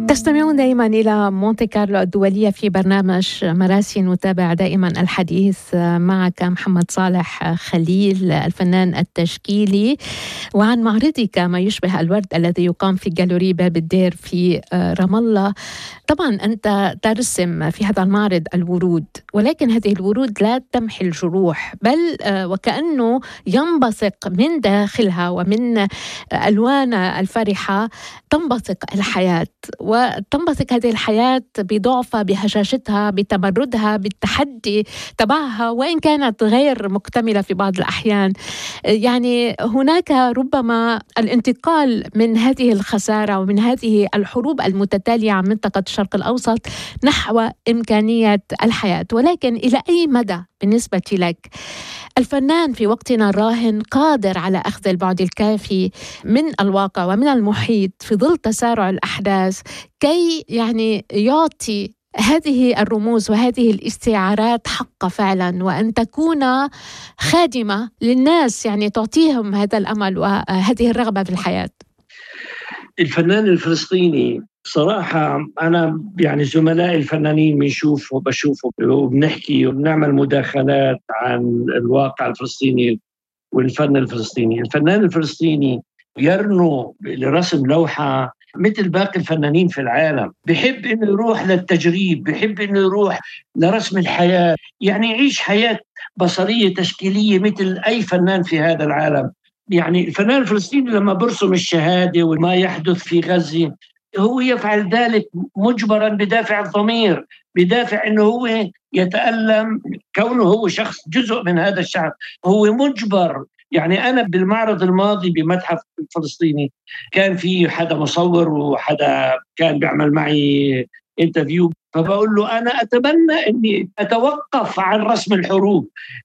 تستمعون دائما إلى مونتي كارلو الدولية في برنامج مراسي. نتابع دائما الحديث معك محمد صالح خليل الفنان التشكيلي وعن معرضك ما يشبه الورد الذي يقام في جالوري باب الدير في رام الله. طبعا أنت ترسم في هذا المعرض الورود، ولكن هذه الورود لا تمحي الجروح، بل وكأنه ينبثق من داخلها ومن ألوان الفرحة تنبثق الحياة، وتنبثق هذه الحياة بضعفها، بهشاشتها، بتمردها، بالتحدي تبعها، وإن كانت غير مكتملة في بعض الأحيان. يعني هناك ربما الانتقال من هذه الخسارة ومن هذه الحروب المتتالية عن منطقة الشرق الأوسط نحو إمكانية الحياة. ولكن إلى أي مدى بالنسبة لك الفنان في وقتنا الراهن قادر على أخذ البعد الكافي من الواقع ومن المحيط في ظل تسارع الأحداث كي يعني يعطي هذه الرموز وهذه الاستعارات حق فعلا، وأن تكون خادمة للناس، يعني تعطيهم هذا الأمل وهذه الرغبة في الحياة؟ الفنان الفلسطيني صراحة أنا يعني زملائي الفنانين بشوفه وبنحكي وبنعمل مداخلات عن الواقع الفلسطيني والفن الفلسطيني. الفنان الفلسطيني يرنو لرسم لوحة مثل باقي الفنانين في العالم، بحب إنه يروح للتجريب، بحب إنه يروح لرسم الحياة، يعني يعيش حياة بصرية تشكيلية مثل أي فنان في هذا العالم. يعني الفنان الفلسطيني لما برسم الشهادة وما يحدث في غزة هو يفعل ذلك مجبرا بدافع الضمير، بدافع أنه هو يتألم كونه هو شخص جزء من هذا الشعب، هو مجبر. يعني أنا بالمعرض الماضي بمتحف الفلسطيني كان في حدا مصور وحدا كان بيعمل معي انترفيو، فبقول له أنا أتمنى أني أتوقف عن رسم الحروب،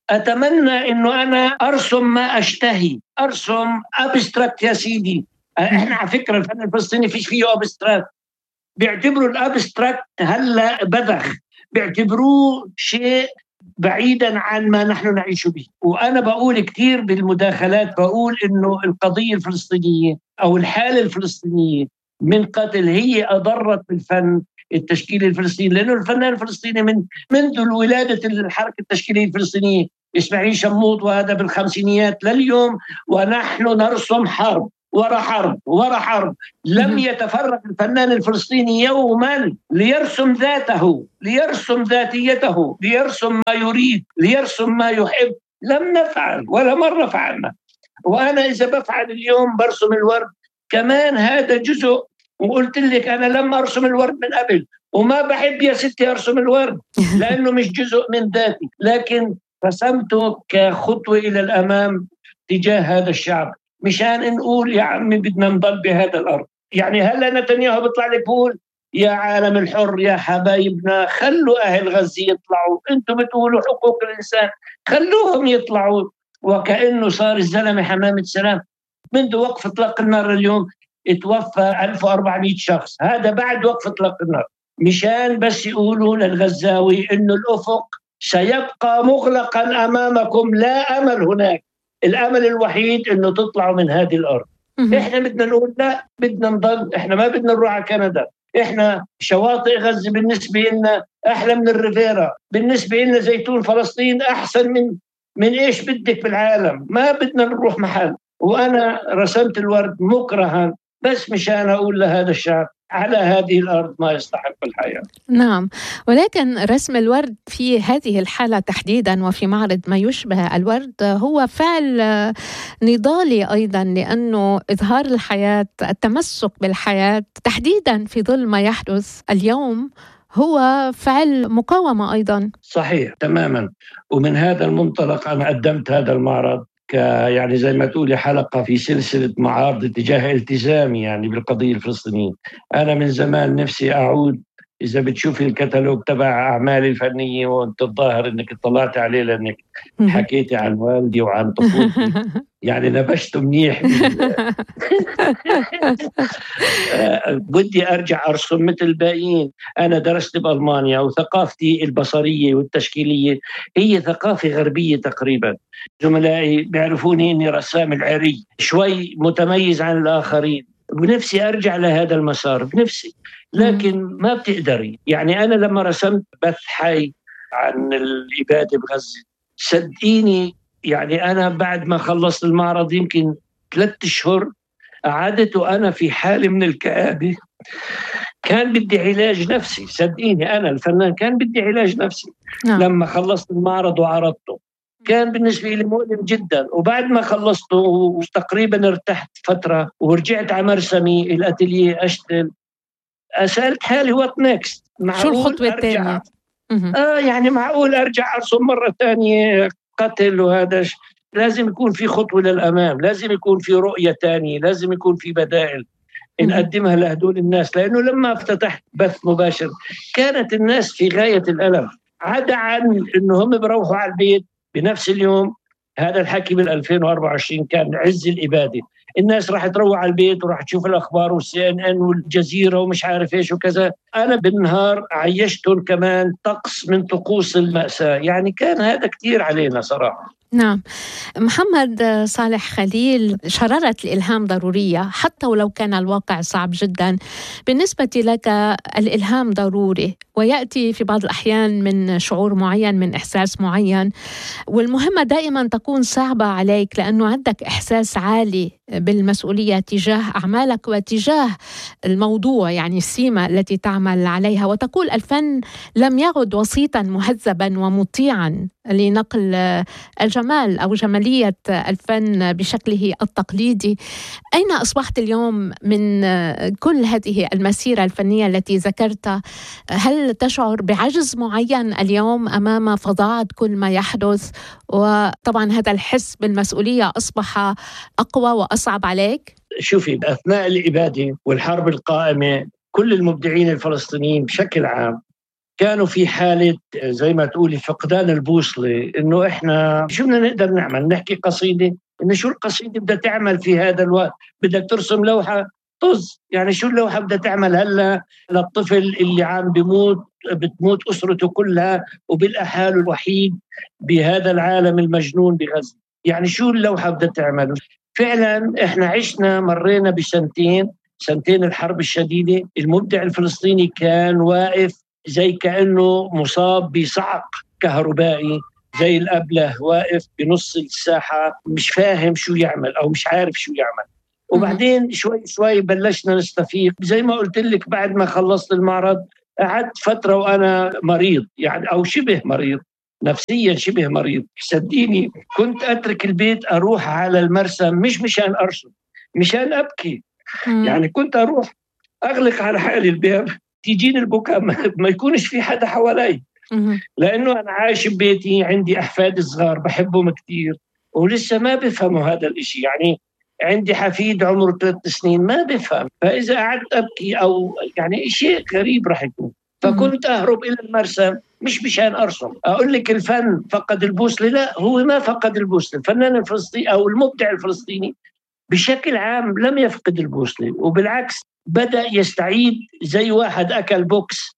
أتمنى أنه أنا أرسم ما أشتهي، أرسم أبستراكت يا سيدي. إحنا على فكرة الفن الفلسطيني فيش فيه أبستراكت، بيعتبروا الأبستراكت هلأ بذخ، بيعتبروه شيء بعيدا عن ما نحن نعيش به. وأنا بقول كتير بالمداخلات، بقول إنه القضية الفلسطينية أو الحالة الفلسطينية من قتل هي أضرت بالفن التشكيلي الفلسطيني، لأنه الفنان الفلسطيني منذ ولادة الحركة التشكيلية الفلسطينية إسماعيل شموط وهذا بالخمسينيات لليوم ونحن نرسم حرب ورا حرب ورا حرب. لم يتفرغ الفنان الفلسطيني يوما ليرسم ذاته، ليرسم ذاتيته، ليرسم ما يريد، ليرسم ما يحب. لم نفعل ولا مرة فعلنا. وأنا إذا بفعل اليوم برسم الورد كمان هذا جزء، وقلت لك أنا لم أرسم الورد من قبل وما بحب يا ستي أرسم الورد لأنه مش جزء من ذاتي، لكن رسمته كخطوة إلى الأمام تجاه هذا الشعب، مشان نقول يا عمي بدنا نضل بهذا الأرض. يعني هلا نتنياهو بيطلع لك بقول يا عالم الحر يا حبايبنا خلوا أهل غزة يطلعوا، أنتم بتقولوا حقوق الإنسان خلوهم يطلعوا. وكأنه صار الزلمة حمامة سلام منذ وقف إطلاق النار اليوم اتوفى 1400 شخص، هذا بعد وقف إطلاق النار، مشان بس يقولوا للغزاوي إنه الأفق سيبقى مغلقا أمامكم، لا أمل هناك، الأمل الوحيد إنه تطلعوا من هذه الأرض. إحنا بدنا نقول لا، بدنا نضل، إحنا ما بدنا نروح على كندا، إحنا شواطئ غزة بالنسبة لنا أحلى من الريفيرا، بالنسبة لنا زيتون فلسطين أحسن من إيش بدك بالعالم، ما بدنا نروح محل. وأنا رسمت الورد مكرها بس مشان أقول لهذا الشعب على هذه الأرض ما يستحق الحياة. نعم، ولكن رسم الورد في هذه الحالة تحديدا وفي معرض ما يشبه الورد هو فعل نضالي أيضا، لأنه إظهار الحياة، التمسك بالحياة تحديدا في ظل ما يحدث اليوم هو فعل مقاومة أيضا. صحيح تماما. ومن هذا المنطلق أنا قدمت هذا المعرض يعني زي ما تقولي حلقة في سلسلة معارض تجاه التزامي يعني بالقضية الفلسطينية. أنا من زمان نفسي أعود، إذا بتشوفي الكتالوج تبع أعمالي الفنية وأنت الظاهر أنك اطلعت عليه لأنك حكيتي عن والدي وعن طفولتي يعني نبشت منيح بدي أرجع أرسم مثل الباقيين. أنا درست بألمانيا وثقافتي البصرية والتشكيلية هي ثقافة غربية تقريبا. زملائي بيعرفوني إني رسام العري، شوي متميز عن الآخرين، بنفسي أرجع لهذا المسار بنفسي، لكن ما بتقدري. يعني أنا لما رسمت بث حي عن الإبادة بغزة، صدقيني يعني أنا بعد ما خلصت المعرض يمكن 3 أشهر قعدت وأنا في حالة من الكآبة، كان بدي علاج نفسي. صدقيني أنا الفنان كان بدي علاج نفسي. لما خلصت المعرض وعرضته كان بالنسبة لي مؤلم جدا، وبعد ما خلصته وتقريبا ارتحت فترة ورجعت على مرسمي الأتليه أشتغل، سألت حالي وات نيكست، شو الخطوة الثانية؟ يعني معقول أرجع أرسم مرة ثانية قتل؟ وهذا لازم يكون في خطوة للأمام، لازم يكون في رؤية ثانية، لازم يكون في بدائل نقدمها لهدول الناس. لأنه لما افتتحت بث مباشر كانت الناس في غاية الألم، عدا عن أنه هم بروحوا على البيت بنفس اليوم. هذا الحكي بال 2024 كان عز الإبادة، الناس راح تروح على البيت وراح تشوف الأخبار والCNN والجزيرة ومش عارف إيش وكذا. أنا بالنهار عيشتهم كمان طقس من طقوس المأساة. يعني كان هذا كتير علينا صراحة. نعم. محمد صالح خليل، شرارة الإلهام ضرورية حتى ولو كان الواقع صعب جدا. بالنسبة لك الإلهام ضروري ويأتي في بعض الأحيان من شعور معين، من إحساس معين، والمهمة دائما تكون صعبة عليك لأنه عندك إحساس عالي بالمسؤولية تجاه أعمالك وتجاه الموضوع، يعني السيمة التي تعمل عليها. وتقول الفن لم يعد وسيطا مهذبا ومطيعا لنقل الجمال أو جمالية الفن بشكله التقليدي. أين أصبحت اليوم من كل هذه المسيرة الفنية التي ذكرتها؟ هل تشعر بعجز معين اليوم أمام فظاعة كل ما يحدث؟ وطبعا هذا الحس بالمسؤولية أصبح أقوى وأصعب عليك؟ شوفي، أثناء الإبادة والحرب القائمة كل المبدعين الفلسطينيين بشكل عام كانوا في حالة زي ما تقولي فقدان البوصلة، إنه إحنا شو بدنا نقدر نعمل؟ نحكي قصيدة، إنه شو القصيدة بدها تعمل في هذا الوقت؟ بدك ترسم لوحة طز، يعني شو اللوحة بدها تعمل هلا للطفل اللي عم بتموت أسرته كلها وبالأحال الوحيد بهذا العالم المجنون بغزة؟ يعني شو اللوحة بدها تعمل؟ فعلا إحنا مرينا بسنتين الحرب الشديدة. المبدع الفلسطيني كان واقف زي كأنه مصاب بصعق كهربائي، زي الأبله واقف بنص الساحة مش فاهم شو يعمل أو مش عارف شو يعمل. وبعدين شوي شوي بلشنا نستفيق. زي ما قلت لك بعد ما خلصت المعرض قعدت فترة وأنا مريض، يعني أو شبه مريض نفسيا، شبه مريض. صدقيني كنت أترك البيت أروح على المرسم مش مشان أرسم، مشان أبكي. يعني كنت أروح أغلق على حالي الباب، تيجيني البكاء ما يكونش في حدا حوالي، لأنه أنا عايش ببيتي، عندي أحفاد صغار بحبهم كتير ولسه ما بفهموا هذا الإشي. يعني عندي حفيد عمره 3 سنين ما بفهم، فإذا قعدت أبكي أو يعني شيء غريب رح يكون. فكنت أهرب إلى المرسم مش مشان أرسم. أقول لك الفن فقد البوصلة؟ لا، هو ما فقد البوصلة. الفنان الفلسطيني أو المبدع الفلسطيني بشكل عام لم يفقد البوصلة، وبالعكس بدأ يستعيد زي واحد أكل بوكس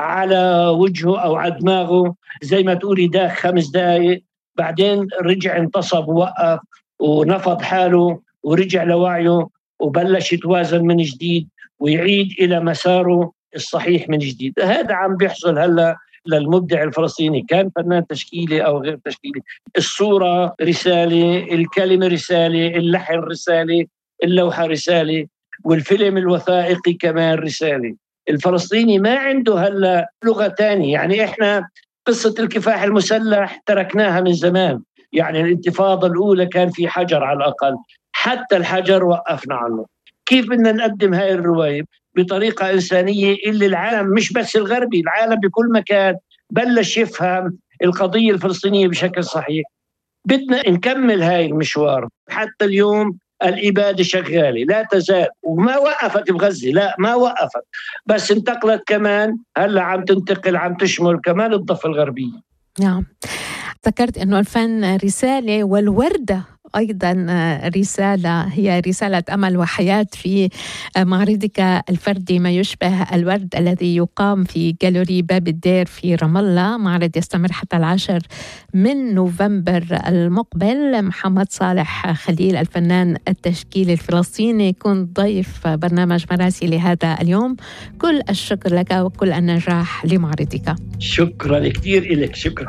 على وجهه أو على دماغه، زي ما تقولي داخ 5 دقايق بعدين رجع انتصب ووقف ونفض حاله ورجع لوعيه وبلش يتوازن من جديد ويعيد إلى مساره الصحيح من جديد. هذا عم بيحصل هلأ للمبدع الفلسطيني، كان فنان تشكيلي أو غير تشكيلي. الصورة رسالة، الكلمة رسالة، اللحن رسالة، اللوحة رسالة، والفيلم الوثائقي كمان رسالة. الفلسطيني ما عنده هلا لغة تانية. يعني إحنا قصة الكفاح المسلح تركناها من زمان. يعني الانتفاضة الأولى كان في حجر على الأقل، حتى الحجر وقفنا عنه. كيف بدنا نقدم هاي الرواية بطريقة إنسانية اللي العالم مش بس الغربي، العالم بكل مكان بلش يفهم القضية الفلسطينية بشكل صحيح؟ بدنا نكمل هاي المشوار. حتى اليوم الإبادة شغالة لا تزال وما وقفت بغزة، لا ما وقفت، بس انتقلت كمان هلا عم تنتقل، عم تشمل كمان الضفة الغربية. نعم. ذكرت أنه الفن رسالة والوردة أيضا رسالة، هي رسالة أمل وحياة في معرضك الفردي ما يشبه الورد الذي يقام في جاليري باب الدير في رام الله. معرض يستمر حتى 10 من نوفمبر المقبل. محمد صالح خليل الفنان التشكيلي الفلسطيني كنت ضيف برنامج مراسي لهذا اليوم. كل الشكر لك وكل النجاح لمعرضك. شكرا كثير لك. شكرا.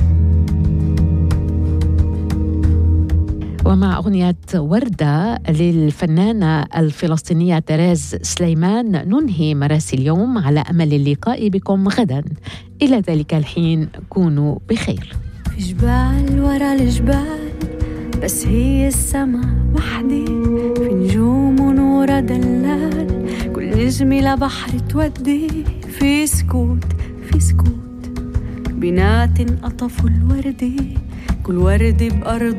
ومع أغنية وردة للفنانة الفلسطينية تيريز سليمان ننهي مراسي اليوم، على أمل اللقاء بكم غدا. إلى ذلك الحين كونوا بخير. في جبال ورا الجبال بس هي السما وحدي، في نجوم ونور دلال، كل نجمة لبحر تودي، في سكوت في سكوت بنات قطفوا الوردي، كل ورد بأرض